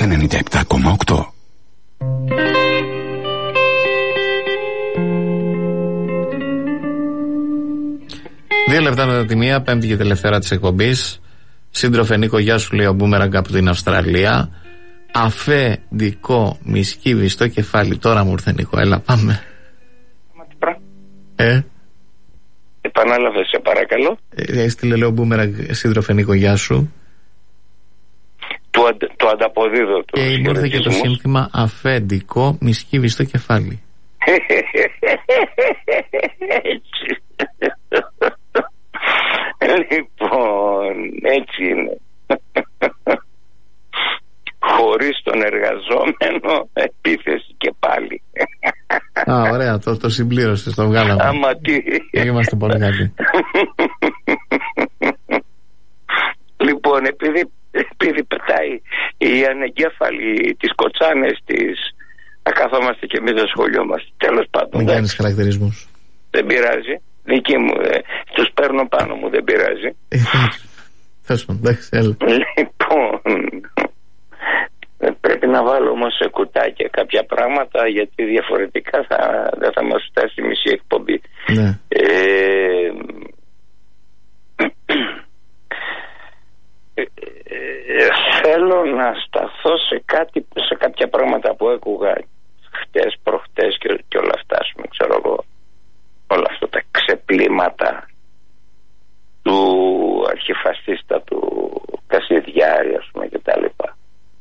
97,8. Δύο λεπτά μετά τη μία, πέμπτη και τελευταία της εκπομπής. Σύντροφε Νίκο, γεια σου, λέει ο Μπούμεραγκ από την Αυστραλία. Αφεντικό μη σκύβει στο κεφάλι. Τώρα μου ήρθε, Νίκο, έλα πάμε. Επανάλαβε, σε παρακαλώ. Έστειλε, λέει ο Μπούμεραγκ, σύντροφε Νίκο, γεια σου. Το ανταποδίδω του. Και μου ήρθε και το σύνθημα αφεντικό μη σκύβει στο κεφάλι. Έτσι. Λοιπόν, έτσι είναι. Χωρίς τον εργαζόμενο, επίθεση και πάλι. Α, ωραία, το συμπλήρωσες, το βγάλαμε. Άμα τι. Είμαστε πολύ καλοί. Λοιπόν, επειδή πετάει η ανεγκέφαλη τις κοτσάνες της, θα καθόμαστε και εμείς στο σχολείο μας. Τέλος πάντων. Μην κάνεις χαρακτηρισμούς. Δεν πειράζει. Δική μου, τους παίρνω πάνω μου, δεν πειράζει. Θες μου, εντάξει, έλα. Λοιπόν, πρέπει να βάλω όμως σε κουτάκια κάποια πράγματα, γιατί διαφορετικά δεν θα μας φτάσει η μισή εκπομπή. Ναι. Θέλω να σταθώ σε κάποια πράγματα που άκουγα χτες, προχτές και όλα αυτά, ξέρω εγώ, όλα αυτά τα ξεπλήματα του αρχιφασίστα του Κασιδιάρη, ας πούμε, και τα λοιπά.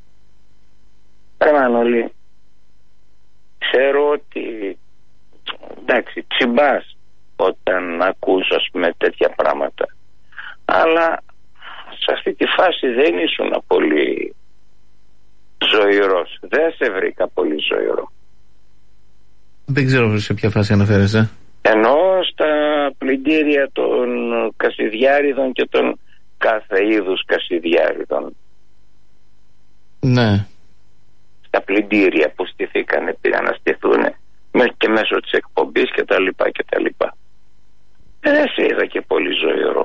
Μανώλη, ξέρω ότι εντάξει, τσιμπάς όταν ακούς, ας πούμε, τέτοια πράγματα, αλλά σε αυτή τη φάση δεν ήσουν πολύ ζωηρός. Δεν σε βρήκα πολύ ζωηρό. Δεν ξέρω σε ποια φάση αναφέρεσαι. Ενώ στα πλυντήρια των Κασιδιάριδων και των κάθε είδους Κασιδιάριδων. Ναι. Στα πλυντήρια που